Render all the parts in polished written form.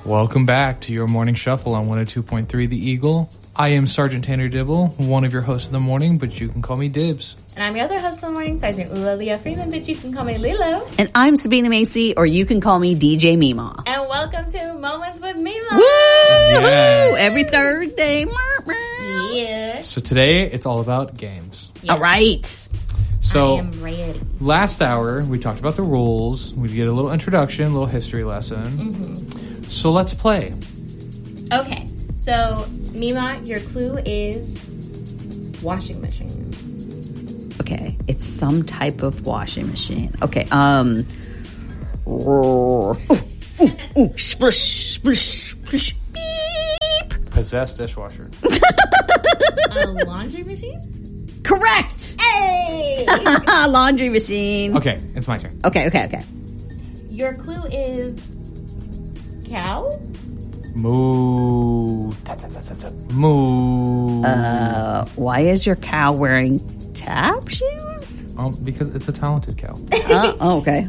Welcome back to your morning shuffle on 102.3 The Eagle. I am Sergeant Tanner Dibble, one of your hosts in the morning, but you can call me Dibs. And I'm your other host of the morning, Sergeant Ula Leah Freeman, but you can call me Lilo. And I'm Sabina Macy, or you can call me DJ Mima. And welcome to Moments with Mima. Woo! Yes. Every Thursday. Yeah. So today, it's all about games. Yes. All right. So, I am ready. last hour, we talked about the rules. We get a little introduction, a little history lesson. Mm-hmm. So let's play. Okay, so Mima, your clue is washing machine. Okay, it's some type of washing machine. Okay, splish, splish, splish, beep. Possessed dishwasher. A laundry machine? Correct. Hey! Laundry machine. Okay, it's my turn. Okay. Your clue is cow? Moo. Tap, tap, tap, tap, tap. Moo. Why is your cow wearing tap shoes? Because it's a talented cow. Okay.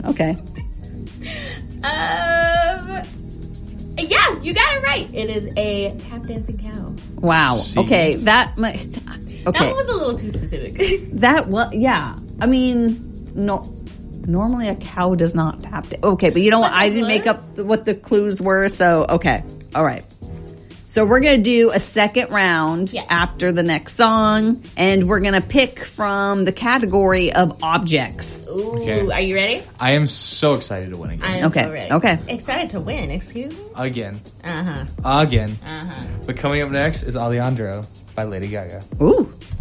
Yeah, you got it right. It is a tap dancing cow. Wow. See? Okay, That one was a little too specific. That was, yeah. I mean, no. Normally a cow does not tap. Okay, but you know what? But I didn't make up what the clues were, so okay. All right. So we're going to do a second round after the next song, and we're going to pick from the category of objects. Ooh, Okay. Are you ready? I am so excited to win again. I am Okay, so ready. okay. Excited to win, excuse me? Again. Uh-huh. Again. Uh-huh. But coming up next is Alejandro by Lady Gaga. Ooh.